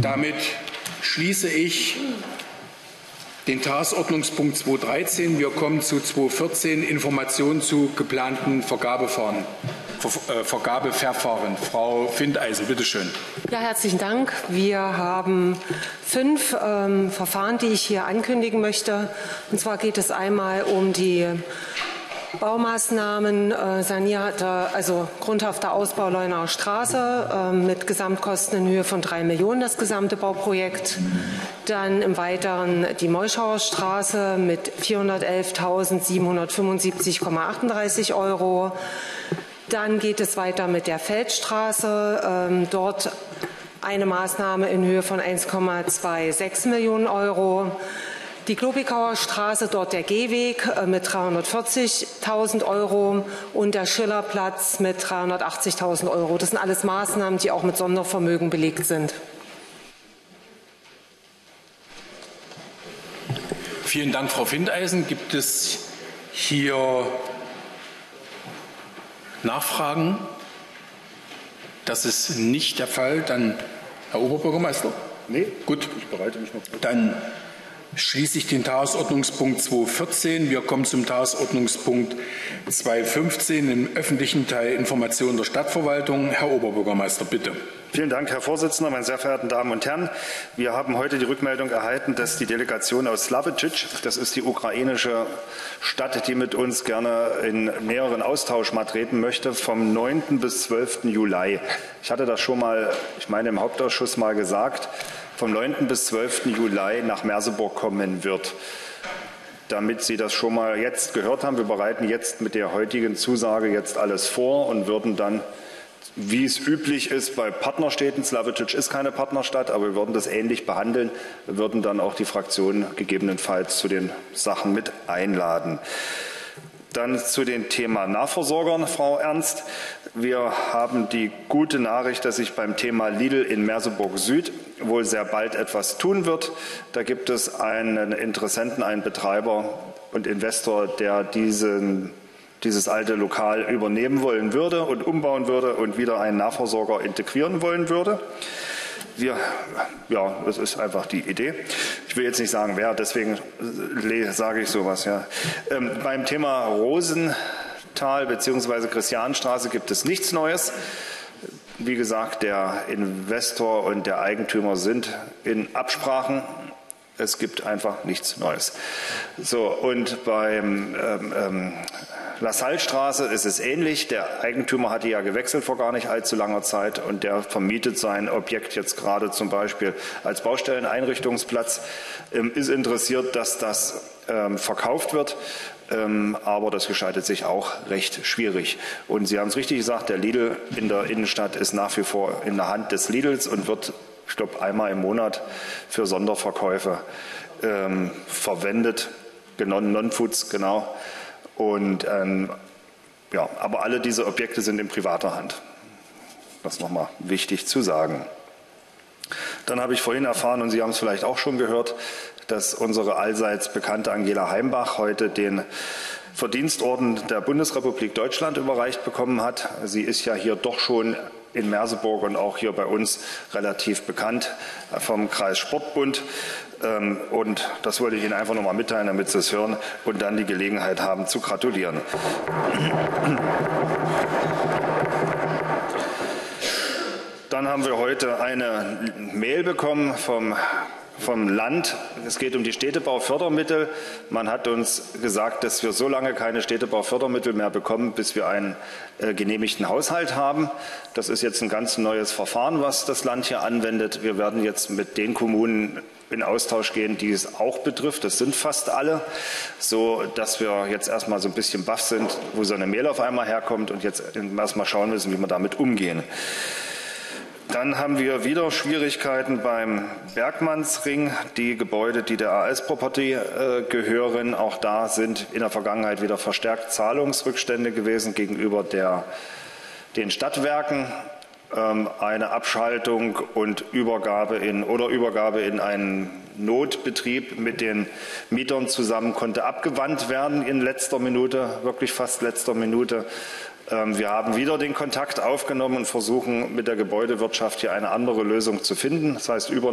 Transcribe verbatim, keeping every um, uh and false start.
Damit schließe ich den Tagesordnungspunkt zweihundertdreizehn. Wir kommen zu zweihundertvierzehn, Informationen zu geplanten Vergabeverfahren. Ver, äh, Vergabeverfahren. Frau Findeisen, bitte schön. Ja, herzlichen Dank. Wir haben fünf ähm, Verfahren, die ich hier ankündigen möchte. Und zwar geht es einmal um die Baumaßnahmen, äh, sanierte, also grundhafter Ausbau Leunauer Straße äh, mit Gesamtkosten in Höhe von drei Millionen, das gesamte Bauprojekt. Dann im Weiteren die Meuschauer Straße mit vierhundertelftausendsiebenhundertfünfundsiebzig Komma achtunddreißig Euro. Dann geht es weiter mit der Feldstraße. Ähm, dort eine Maßnahme in Höhe von eins Komma sechsundzwanzig Millionen Euro. Die Klobigauer Straße, dort der Gehweg äh, mit dreihundertvierzigtausend Euro und der Schillerplatz mit dreihundertachtzigtausend Euro. Das sind alles Maßnahmen, die auch mit Sondervermögen belegt sind. Vielen Dank, Frau Findeisen. Gibt es hier Nachfragen? Das ist nicht der Fall. Dann Herr Oberbürgermeister? Nee, gut. Ich bereite mich noch. Dann schließe ich den Tagesordnungspunkt zweihundertvierzehn. Wir kommen zum Tagesordnungspunkt zweihundertfünfzehn im öffentlichen Teil Information der Stadtverwaltung. Herr Oberbürgermeister, bitte. Vielen Dank, Herr Vorsitzender, meine sehr verehrten Damen und Herren. Wir haben heute die Rückmeldung erhalten, dass die Delegation aus Slavicic, das ist die ukrainische Stadt, die mit uns gerne in näheren Austausch mal treten möchte, vom neunten bis zwölften Juli. Ich hatte das schon mal, ich meine, im Hauptausschuss mal gesagt, vom neunten bis zwölften Juli nach Merseburg kommen wird. Damit Sie das schon mal jetzt gehört haben, wir bereiten jetzt mit der heutigen Zusage jetzt alles vor und würden dann, wie es üblich ist bei Partnerstädten, Slavicic ist keine Partnerstadt, aber wir würden das ähnlich behandeln, wir würden dann auch die Fraktionen gegebenenfalls zu den Sachen mit einladen. Dann zu dem Thema Nahversorgern, Frau Ernst. Wir haben die gute Nachricht, dass sich beim Thema Lidl in Merseburg Süd wohl sehr bald etwas tun wird. Da gibt es einen Interessenten, einen Betreiber und Investor, der diesen dieses alte Lokal übernehmen wollen würde und umbauen würde und wieder einen Nahversorger integrieren wollen würde. Wir, ja, das ist einfach die Idee. Ich will jetzt nicht sagen, wer, deswegen sage ich sowas. Ja. Ähm, beim Thema Rosenthal bzw. Christianstraße gibt es nichts Neues. Wie gesagt, der Investor und der Eigentümer sind in Absprachen. Es gibt einfach nichts Neues. So, und beim ähm, ähm, LaSalle-Straße ist es ähnlich. Der Eigentümer hatte ja gewechselt vor gar nicht allzu langer Zeit und der vermietet sein Objekt jetzt gerade zum Beispiel als Baustelleneinrichtungsplatz, ähm, ist interessiert, dass das ähm, verkauft wird. Ähm, aber das gestaltet sich auch recht schwierig. Und Sie haben es richtig gesagt, der Lidl in der Innenstadt ist nach wie vor in der Hand des Lidls und wird, ich glaube, einmal im Monat für Sonderverkäufe ähm, verwendet. Non-Foods, genau. Und, ähm, ja, aber alle diese Objekte sind in privater Hand. Das ist nochmal wichtig zu sagen. Dann habe ich vorhin erfahren, und Sie haben es vielleicht auch schon gehört, dass unsere allseits bekannte Angela Heimbach heute den Verdienstorden der Bundesrepublik Deutschland überreicht bekommen hat. Sie ist ja hier doch schon in Merseburg und auch hier bei uns relativ bekannt vom Kreis Sportbund. Und das wollte ich Ihnen einfach noch mal mitteilen, damit Sie es hören und dann die Gelegenheit haben zu gratulieren. Dann haben wir heute eine Mail bekommen vom vom Land. Es geht um die Städtebaufördermittel. Man hat uns gesagt, dass wir so lange keine Städtebaufördermittel mehr bekommen, bis wir einen äh, genehmigten Haushalt haben. Das ist jetzt ein ganz neues Verfahren, was das Land hier anwendet. Wir werden jetzt mit den Kommunen in Austausch gehen, die es auch betrifft. Das sind fast alle, so dass wir jetzt erstmal so ein bisschen baff sind, wo so eine Mail auf einmal herkommt und jetzt erstmal schauen müssen, wie wir damit umgehen. Dann haben wir wieder Schwierigkeiten beim Bergmannsring. Die Gebäude, die der A S-Property äh, gehören, auch da sind in der Vergangenheit wieder verstärkt Zahlungsrückstände gewesen gegenüber der, den Stadtwerken. Ähm, eine Abschaltung und Übergabe in, oder Übergabe in einen Notbetrieb mit den Mietern zusammen konnte abgewandt werden in letzter Minute, wirklich fast letzter Minute. Wir haben wieder den Kontakt aufgenommen und versuchen mit der Gebäudewirtschaft hier eine andere Lösung zu finden. Das heißt, über